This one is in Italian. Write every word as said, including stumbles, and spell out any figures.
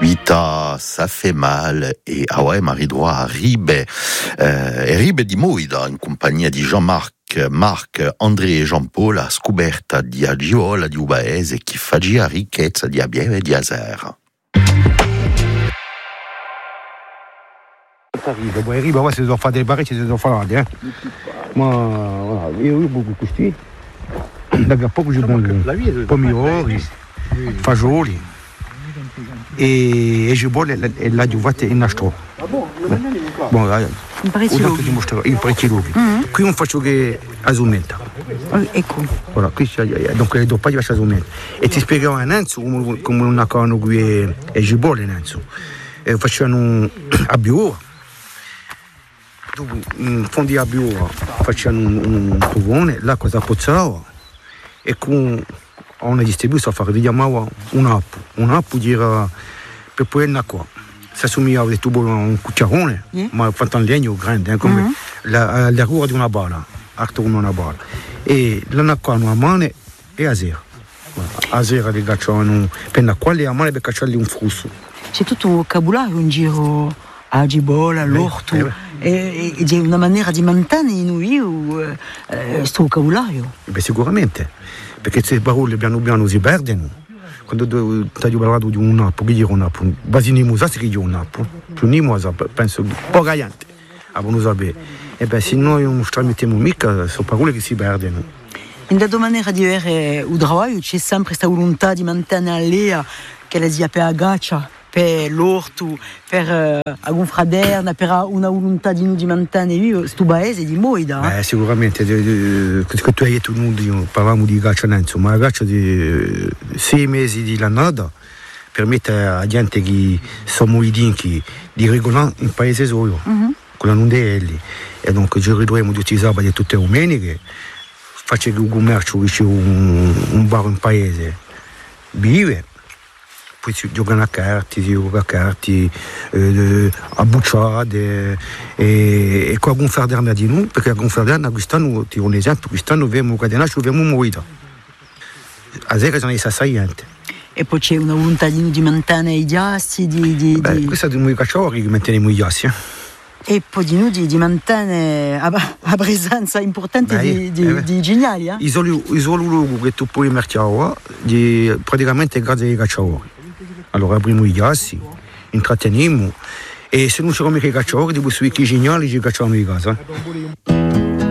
Vita, ça fait mal e Hawaii Maridroit arrive eh, arrive di Moida in compagnia di Jean-Marc, Marc, André e Jean-Paul a scoperta di Agiola di Ubaese che faccia ricchezza di Abieve e di Azer. Arriva, poi arriva, poi si sono fatti le parecchie, si sono fatti, eh. Ma voilà, io ho questi, da poco ci sono pomidori, fagioli e, e ci vuole e la giuvate in nastro. Bon, in prezzi lunghi. In prezzi lunghi. Qui non faccio che asumenta. Ecco. Voilà, qui donc dopo io faccio asumenta. E ti spiegherò innanzi come come una cosa qui è gibolle innanzi. E facciamo a bio. In fondi a bio facciamo un, un fogone, l'acqua si pozzava e con una distribuzione a fare vediamo un'app, un'app gira per poi una qua. Si assomiglia a tubo un cucchiarone, mm. ma fatto in legno grande, eh, come mm-hmm. la, la rua di una bala, atto come una bala. E la qua una mano e a zero. A zero di cacciano, per la quale a mano per cacciargli un frusto. C'è tutto un vocabolario in giro a gibola, l'orto. Eh, eh. E di una maniera di mantenere in noi questo uh, vocabolario? Beh, sicuramente, perché se le parole piano piano si perdono, quando stai parlando di un appo, che dire un appo? Basini sa che dire un appo, più nimosa, penso, poca gente, a non sapere. E beh, se noi non mettiamo mica, sono parole che si perdono. In da maniera di avere il lavoro c'è sempre questa volontà di mantenere l'ea che la sia per agaccia, per l'orto, per uh, a gonfraderna, per una volontà di, di mantenere questo paese di Moida. Beh, sicuramente, che tu hai detto, noi parlavamo di gaccia, insomma, la gaccia di sei mesi di lannata permette a gente che sono moidini di regolare il paese solo, mm-hmm. con la non lì. E dunque ci ritroviamo di utilizzare di tutte le domeniche, faccio che il commercio che c'è un, un bar in paese vive. Poi si giocano a carte, si gioca a carte, eh, a bucciate e, e qua a gonfraderna di noi, perché a gonfraderna quest'anno, ti do un esempio, quest'anno abbiamo un cadenaccio, abbiamo un morito. A zero sono assaiante. E poi c'è una volontà di noi di mantenere i giassi, di... di, Beh, di... questa è di noi cacciatori che manteniamo i giassi. Eh. E poi di noi di, di mantenere la presenza importante Beh, di, di, eh, di geniali. Eh? Il solo luogo che tu puoi mettere di praticamente grazie ai cacciatori. Allora apriamo i giassi, intratteniamo e se non c'erano mica i cacciatori, devo subire i geniali ci cacciamo in casa.